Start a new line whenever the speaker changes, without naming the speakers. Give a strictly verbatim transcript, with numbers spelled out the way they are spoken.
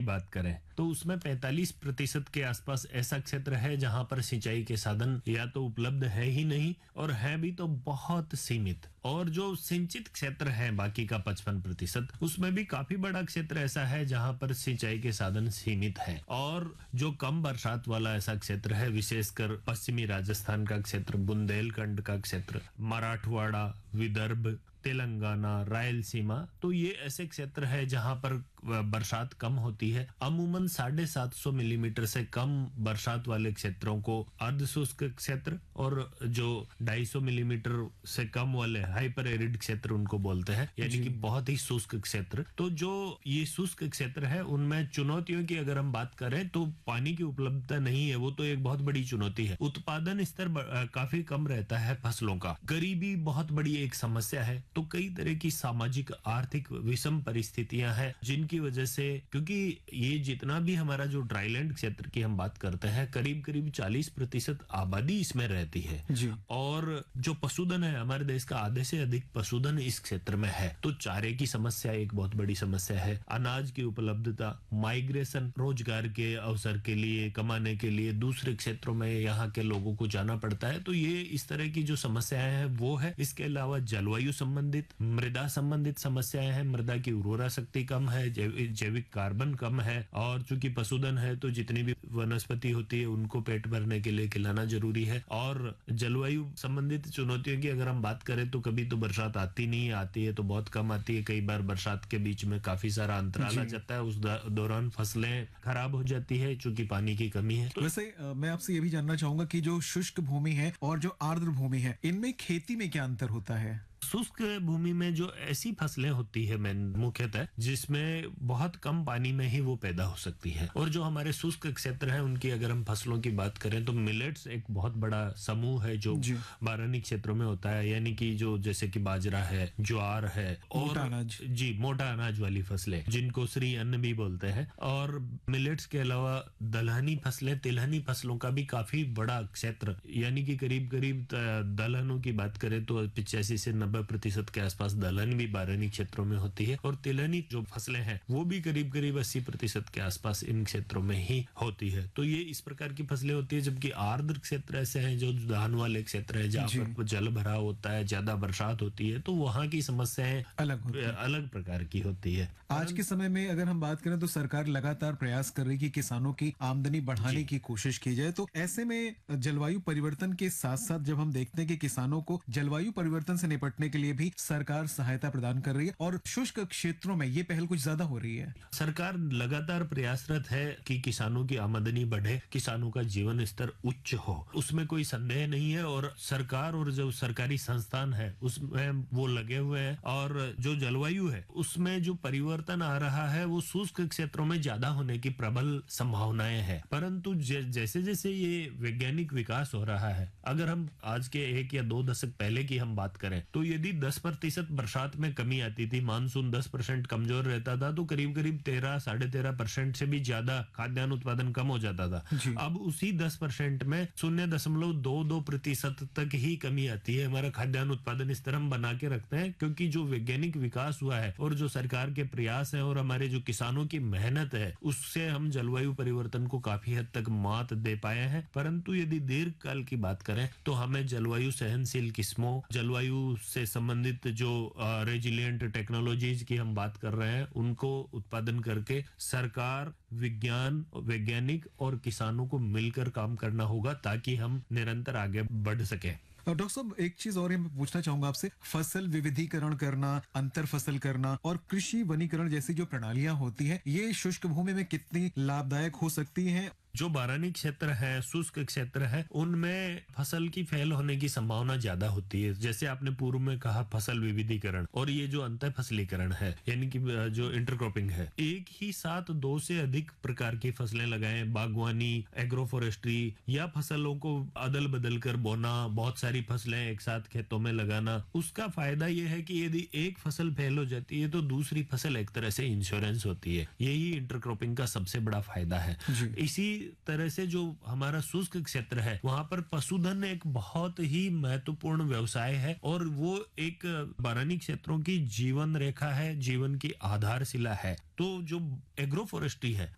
बात करें तो उसमें पैंतालीस प्रतिशत के आसपास ऐसा क्षेत्र है जहां पर सिंचाई के साधन या तो उपलब्ध है ही नहीं, और है भी तो बहुत सीमित। और जो सिंचित क्षेत्र है बाकी का पचपन प्रतिशत, उसमें भी काफी बड़ा क्षेत्र ऐसा है जहां पर सिंचाई के साधन सीमित हैं। और जो कम बरसात वाला ऐसा क्षेत्र है, विशेषकर पश्चिमी राजस्थान का क्षेत्र, बुंदेलखंड का क्षेत्र, मराठवाड़ा, विदर्भ, तेलंगाना, रायलसीमा, तो ये ऐसे क्षेत्र है जहां पर बरसात कम होती है। अमूमन साढ़े सात सौ मिलीमीटर से कम बरसात वाले क्षेत्रों को अर्ध शुष्क क्षेत्र, और जो ढाई सौ मिलीमीटर से कम वाले हाइपर एरिड क्षेत्र उनको बोलते हैं, यानी कि बहुत ही शुष्क क्षेत्र। तो जो ये शुष्क क्षेत्र है उनमें चुनौतियों की अगर हम बात करें तो पानी की उपलब्धता नहीं है, वो तो एक बहुत बड़ी चुनौती है। उत्पादन स्तर काफी कम रहता है फसलों का, गरीबी बहुत बड़ी एक समस्या है। तो कई तरह की सामाजिक आर्थिक विषम परिस्थितियां हैं जिनकी वजह से, क्योंकि ये जितना भी हमारा जो ड्राईलैंड क्षेत्र की हम बात करते हैं, करीब करीब चालीस प्रतिशत आबादी इसमें रहती है जी। और जो पशुधन है, हमारे देश का आधे से अधिक पशुधन इस क्षेत्र में है। तो चारे की समस्या एक बहुत बड़ी समस्या है, अनाज की उपलब्धता, माइग्रेशन, रोजगार के अवसर के लिए, कमाने के लिए दूसरे क्षेत्रों में यहाँ के लोगों को जाना पड़ता है। तो ये इस तरह की जो समस्याएं हैं वो है। इसके अलावा जलवायु संबंधित, मृदा संबंधित समस्याएं हैं, मृदा की उर्वरा शक्ति कम है, जैविक कार्बन कम है, और चूंकि पशुधन है तो जितनी भी वनस्पति होती है उनको पेट भरने के लिए खिलाना जरूरी है। और जलवायु संबंधित चुनौतियों की अगर हम बात करें तो कभी तो बरसात आती नहीं, आती है तो बहुत कम आती है। कई बार बरसात के बीच में काफी सारा अंतराल आ जाता है, उस दौरान फसलें खराब हो जाती है चूंकि पानी की कमी है।
तो वैसे मैं आपसे ये भी जानना चाहूंगा कि जो शुष्क भूमि है और जो आर्द्र भूमि है, इनमें खेती में क्या अंतर होता है?
शुष्क भूमि में जो ऐसी फसलें होती है मैं मुख्यतः जिसमें बहुत कम पानी में ही वो पैदा हो सकती है, और जो हमारे शुष्क क्षेत्र हैं उनकी अगर हम फसलों की बात करें तो मिलेट्स एक बहुत बड़ा समूह है जो बारानी क्षेत्रों में होता है, यानी कि जो जैसे कि बाजरा है, ज्वार है, और
अनाज।
जी मोटा अनाज वाली फसलें जिनको श्री अन्न भी बोलते हैं। और मिलेट्स के अलावा दलहनी फसलें, तिलहनी फसलों का भी काफी बड़ा क्षेत्र, यानी कि करीब करीब दलहनों की बात करें तो पिचासी से नब्बे प्रतिशत के आसपास दलहन भी बारानी क्षेत्रों में होती है, और तिलहनी जो फसलें हैं वो भी करीब करीब अस्सी प्रतिशत के आसपास इन क्षेत्रों में ही होती है। तो ये इस प्रकार की फसलें होती है। जबकि आर्द्र क्षेत्र ऐसे हैं जो धान वाले क्षेत्र है जहाँ पर जल भरा होता है, ज्यादा बरसात होती है, तो वहाँ की समस्याएं अलग अलग प्रकार की होती है।
आज के समय में अगर हम बात करें तो सरकार लगातार प्रयास कर रही है कि किसानों की आमदनी बढ़ाने की कोशिश की जाए। तो ऐसे में जलवायु परिवर्तन के साथ साथ जब हम देखते हैं कि किसानों को जलवायु परिवर्तन से निपटने के लिए भी सरकार सहायता प्रदान कर रही है, और शुष्क क्षेत्रों में ये पहल कुछ ज्यादा हो रही है।
सरकार लगातार प्रयासरत है कि किसानों की आमदनी बढ़े, किसानों का जीवन स्तर उच्च हो, उसमें कोई संदेह नहीं है। और सरकार और जो सरकारी संस्थान है उसमें वो लगे हुए हैं। और जो जलवायु है उसमें जो परिवर्तन आ रहा है वो शुष्क क्षेत्रों में ज्यादा होने की प्रबल संभावनाएं हैं। परंतु जैसे जैसे ये वैज्ञानिक विकास हो रहा है, अगर हम आज के एक या दो दशक पहले की हम बात करें तो यदि दस प्रतिशत बरसात में कमी आती थी, मानसून दस परसेंट कमजोर रहता था, तो करीब करीब तेरह साढ़े तेरह परसेंट से भी ज्यादा खाद्यान्न उत्पादन कम हो जाता था। अब उसी दस परसेंट में शून्य दशमलव दो दो प्रतिशत तक ही कमी आती है। हमारा खाद्यान्न उत्पादन स्तर हम बना के रखते हैं क्योंकि जो वैज्ञानिक विकास हुआ है और जो सरकार के प्रयास है और हमारे जो किसानों की मेहनत है, उससे हम जलवायु परिवर्तन को काफी हद तक मात दे पाए हैं। परंतु यदि दीर्घ काल की बात करें तो हमें जलवायु सहनशील किस्मों, जलवायु से संबंधित जो रेजिलिएंट टेक्नोलॉजीज की हम बात कर रहे हैं, उनको उत्पादन करके सरकार, विज्ञान, वैज्ञानिक और किसानों को मिलकर काम करना होगा ताकि हम निरंतर आगे बढ़ सके।
डॉक्टर साहब, एक चीज और मैं पूछना चाहूंगा आपसे, फसल विविधीकरण करना, अंतर फसल करना और कृषि वनीकरण जैसी जो प्रणालियां होती हैं, ये शुष्क भूमि में कितनी लाभदायक हो सकती हैं?
जो बारानी क्षेत्र है, शुष्क क्षेत्र है, उनमें फसल की फैल होने की संभावना ज्यादा होती है। जैसे आपने पूर्व में कहा फसल विविधीकरण, और ये जो अंतर फसलीकरण है यानी कि जो इंटरक्रॉपिंग है, एक ही साथ दो से अधिक प्रकार की फसलें लगाएं, बागवानी, एग्रोफोरेस्ट्री, या फसलों को अदल बदल कर बोना, बहुत सारी फसलें एक साथ खेतों में लगाना। उसका फायदा यह है कि यदि एक फसल फेल हो जाती है तो दूसरी फसल एक तरह से इंश्योरेंस होती है। यही इंटरक्रॉपिंग का सबसे बड़ा फायदा है। इसी तरह से जो हमारा शुष्क क्षेत्र है वहां पर पशुधन एक बहुत ही महत्वपूर्ण व्यवसाय है, और वो एक बारानी क्षेत्रों की जीवन रेखा है, जीवन की आधारशिला है। तो जो एग्रोफोरेस्ट्री है